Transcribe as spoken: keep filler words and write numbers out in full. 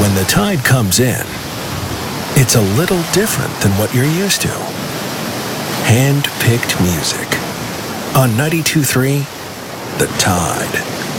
When the tide comes in, it's a little different than what you're used to. Hand-picked music on ninety-two point three The Tide.